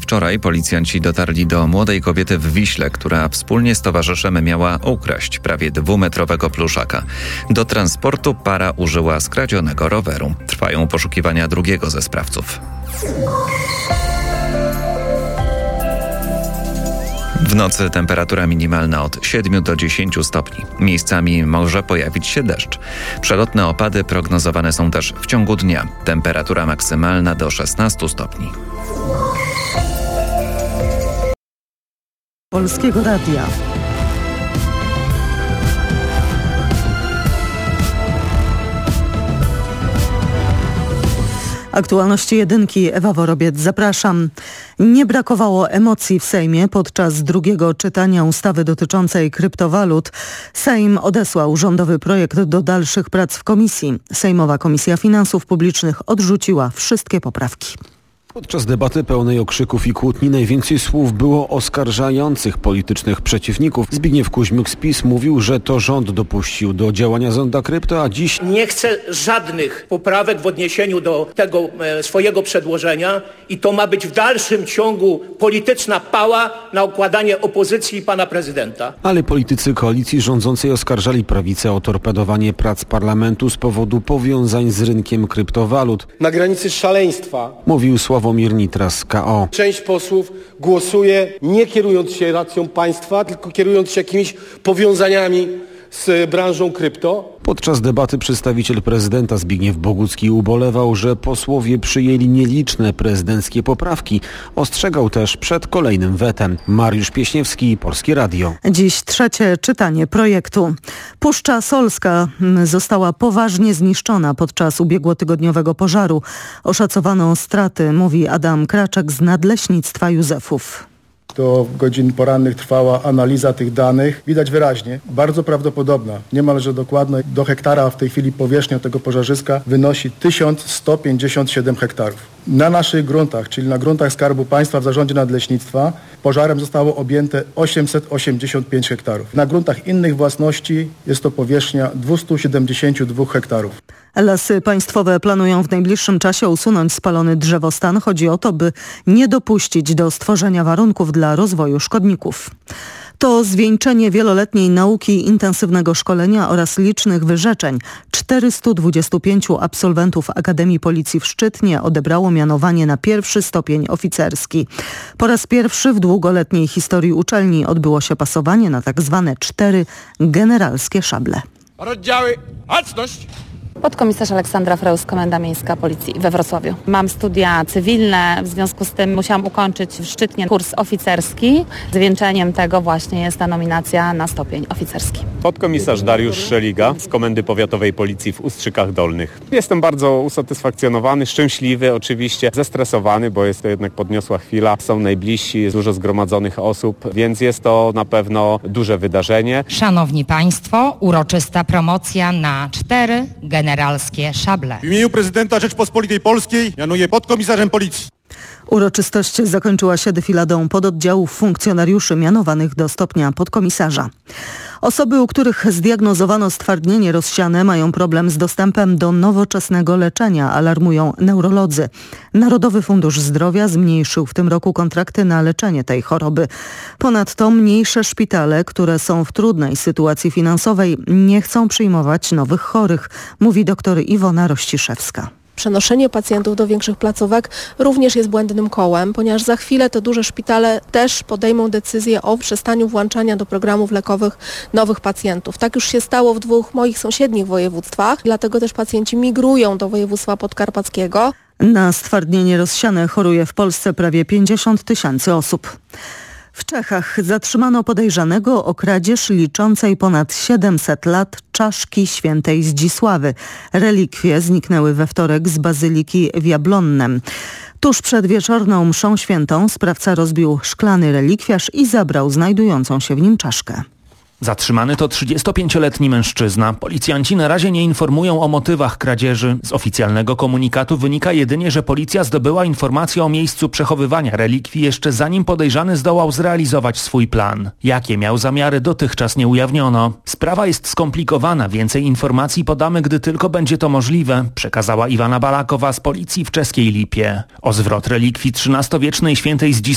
Wczoraj policjanci dotarli do młodej kobiety w Wiśle, która wspólnie z towarzyszem miała ukraść prawie 2-metrowego pluszaka. Do transportu para użyła skradzionego roweru. Trwają poszukiwania drugiego ze sprawców. W nocy temperatura minimalna od 7 do 10 stopni. Miejscami może pojawić się deszcz. Przelotne opady prognozowane są też w ciągu dnia. Temperatura maksymalna do 16 stopni. Polskiego Radia. Aktualności jedynki, Ewa Worobiec, zapraszam. Nie brakowało emocji w Sejmie podczas drugiego czytania ustawy dotyczącej kryptowalut. Sejm odesłał rządowy projekt do dalszych prac w komisji. Sejmowa Komisja Finansów Publicznych odrzuciła wszystkie poprawki. Podczas debaty pełnej okrzyków i kłótni najwięcej słów było oskarżających politycznych przeciwników. Zbigniew Kuźmiuk z PiS mówił, że to rząd dopuścił do działania zonda krypto, a dziś nie chce żadnych poprawek w odniesieniu do tego swojego przedłożenia i to ma być w dalszym ciągu polityczna pała na okładanie opozycji i pana prezydenta. Ale politycy koalicji rządzącej oskarżali prawicę o torpedowanie prac parlamentu z powodu powiązań z rynkiem kryptowalut. Na granicy szaleństwa, mówił Sławomir Nitras, KO. Część posłów głosuje nie kierując się racją państwa, tylko kierując się jakimiś powiązaniami z branżą krypto. Podczas debaty przedstawiciel prezydenta Zbigniew Bogucki ubolewał, że posłowie przyjęli nieliczne prezydenckie poprawki. Ostrzegał też przed kolejnym wetem. Mariusz Pieśniewski, Polskie Radio. Dziś trzecie czytanie projektu. Puszcza Solska została poważnie zniszczona podczas ubiegłotygodniowego pożaru. Oszacowano straty, mówi Adam Kraczek z Nadleśnictwa Józefów. Do godzin porannych trwała analiza tych danych. Widać wyraźnie, bardzo prawdopodobna, niemalże dokładna, do hektara w tej chwili powierzchnia tego pożarzyska wynosi 1157 hektarów. Na naszych gruntach, czyli na gruntach Skarbu Państwa w zarządzie Nadleśnictwa, pożarem zostało objęte 885 hektarów. Na gruntach innych własności jest to powierzchnia 272 hektarów. Lasy Państwowe planują w najbliższym czasie usunąć spalony drzewostan. Chodzi o to, by nie dopuścić do stworzenia warunków dla rozwoju szkodników. To zwieńczenie wieloletniej nauki, intensywnego szkolenia oraz licznych wyrzeczeń. 425 absolwentów Akademii Policji w Szczytnie odebrało mianowanie na pierwszy stopień oficerski. Po raz pierwszy w długoletniej historii uczelni odbyło się pasowanie na tak zwane 4 generalskie szable. Oddziały, baczność! Podkomisarz Aleksandra Freus, Komenda Miejska Policji we Wrocławiu. Mam studia cywilne, w związku z tym musiałam ukończyć w Szczytnie kurs oficerski. Zwieńczeniem tego właśnie jest ta nominacja na stopień oficerski. Podkomisarz Dariusz Szeliga z Komendy Powiatowej Policji w Ustrzykach Dolnych. Jestem bardzo usatysfakcjonowany, szczęśliwy, oczywiście zestresowany, bo jest to jednak podniosła chwila. Są najbliżsi, jest dużo zgromadzonych osób, więc jest to na pewno duże wydarzenie. Szanowni Państwo, uroczysta promocja na 4 generalskie szable. W imieniu prezydenta Rzeczpospolitej Polskiej mianuję podkomisarzem Policji. Uroczystość zakończyła się defiladą pododdziałów funkcjonariuszy mianowanych do stopnia podkomisarza. Osoby, u których zdiagnozowano stwardnienie rozsiane, mają problem z dostępem do nowoczesnego leczenia, alarmują neurolodzy. Narodowy Fundusz Zdrowia zmniejszył w tym roku kontrakty na leczenie tej choroby. Ponadto mniejsze szpitale, które są w trudnej sytuacji finansowej, nie chcą przyjmować nowych chorych, mówi dr Iwona Rościszewska. Przenoszenie pacjentów do większych placówek również jest błędnym kołem, ponieważ za chwilę te duże szpitale też podejmą decyzję o przestaniu włączania do programów lekowych nowych pacjentów. Tak już się stało w 2 moich sąsiednich województwach, dlatego też pacjenci migrują do województwa podkarpackiego. Na stwardnienie rozsiane choruje w Polsce prawie 50 000 osób. W Czechach zatrzymano podejrzanego o kradzież liczącej ponad 700 lat czaszki świętej Zdzisławy. Relikwie zniknęły we wtorek z bazyliki w Jablonnem. Tuż przed wieczorną mszą świętą sprawca rozbił szklany relikwiarz i zabrał znajdującą się w nim czaszkę. Zatrzymany to 35-letni mężczyzna. Policjanci na razie nie informują o motywach kradzieży. Z oficjalnego komunikatu wynika jedynie, że policja zdobyła informację o miejscu przechowywania relikwii jeszcze zanim podejrzany zdołał zrealizować swój plan. Jakie miał zamiary, dotychczas nie ujawniono. Sprawa jest skomplikowana, więcej informacji podamy, gdy tylko będzie to możliwe, przekazała Iwana Balakowa z policji w czeskiej Lipie. O zwrot relikwii XIII-wiecznej świętej Zdzisławy